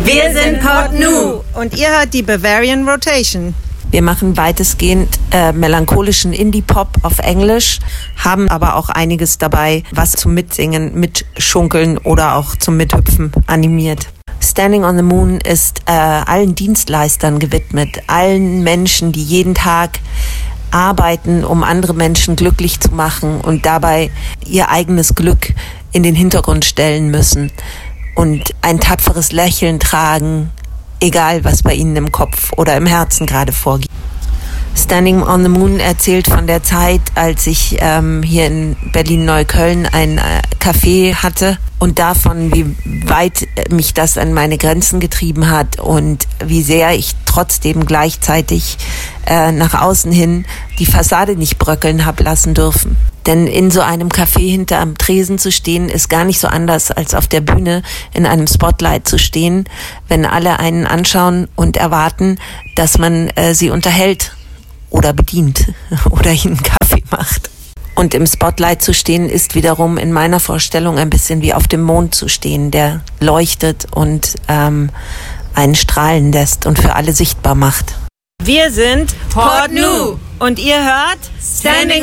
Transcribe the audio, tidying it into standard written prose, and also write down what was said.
Wir sind Port Nou und ihr hört die Bavarian Rotation. Wir machen weitestgehend melancholischen Indie-Pop auf Englisch, haben aber auch einiges dabei, was zum Mitsingen, Mitschunkeln oder auch zum Mithüpfen animiert. Standing on the Moon ist allen Dienstleistern gewidmet, allen Menschen, die jeden Tag arbeiten, um andere Menschen glücklich zu machen und dabei ihr eigenes Glück in den Hintergrund stellen müssen und ein tapferes Lächeln tragen, egal was bei ihnen im Kopf oder im Herzen gerade vorgeht. Standing on the Moon erzählt von der Zeit, als ich hier in Berlin-Neukölln ein Café hatte und davon, wie weit mich das an meine Grenzen getrieben hat und wie sehr ich trotzdem gleichzeitig nach außen hin die Fassade nicht bröckeln habe lassen dürfen. Denn in so einem Café hinterm Tresen zu stehen, ist gar nicht so anders, als auf der Bühne in einem Spotlight zu stehen, wenn alle einen anschauen und erwarten, dass man sie unterhält oder bedient oder ihnen einen Kaffee macht. Und im Spotlight zu stehen, ist wiederum in meiner Vorstellung ein bisschen wie auf dem Mond zu stehen, der leuchtet und einen strahlen lässt und für alle sichtbar macht. Wir sind Port Nou und ihr hört Standing